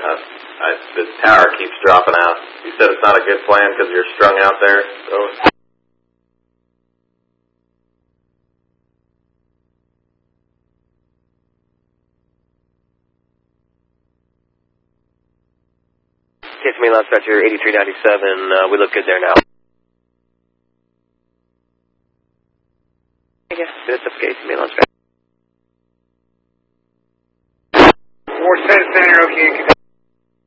The tower keeps dropping out. You said it's not a good plan because you're strung out there. So. Case me last stretcher 8397. We look good there now. Yeah, that's okay. Case me last stretcher.